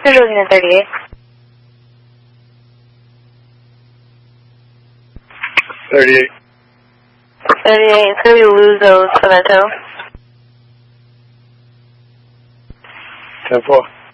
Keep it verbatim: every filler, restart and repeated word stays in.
You're losing at thirty-eight. thirty-eight. thirty-eight, it's going to be Luzo, Sorrento. ten four.